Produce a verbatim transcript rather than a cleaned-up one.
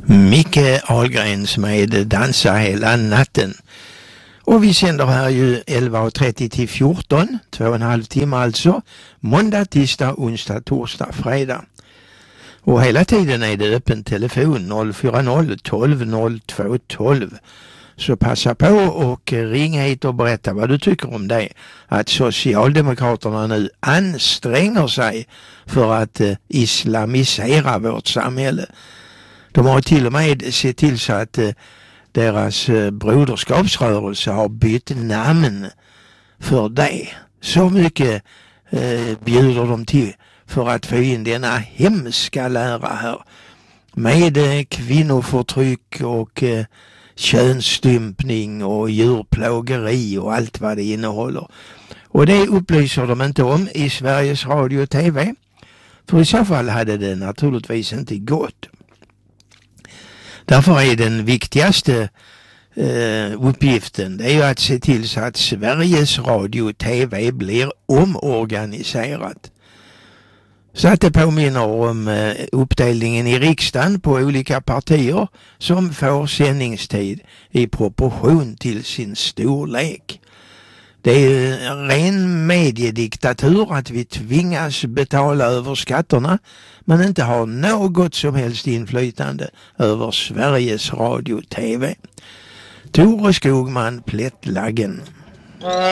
Micke Ahlgrens med Dansa hela natten. Och vi sänder här ju elva trettio till fjorton, två och en halv timme alltså, måndag, tisdag, onsdag, torsdag, fredag. Och hela tiden är det öppen telefon noll fyra noll tolv noll två tolv. Så passa på och ring hit och berätta vad du tycker om det. Att Socialdemokraterna nu anstränger sig för att eh, islamisera vårt samhälle. De har till och med sett till så att eh, deras eh, broderskapsrörelse har bytt namn för det. Så mycket eh, bjuder de till för att få in denna hemska lära här. Med eh, kvinnoförtryck och eh, könsstympning och djurplågeri och allt vad det innehåller. Och det upplyser de inte om i Sveriges Radio och T V. För i så fall hade det naturligtvis inte gått. Därför är den viktigaste eh, uppgiften det är ju att se till så att Sveriges Radio och T V blir omorganiserat. Så att det påminner om eh, uppdelningen i riksdagen på olika partier som får sändningstid i proportion till sin storlek. Det är en ren mediediktatur att vi tvingas betala över skatterna men inte har något som helst inflytande över Sveriges Radio och T V. Tore Skogman, Plättlaggen.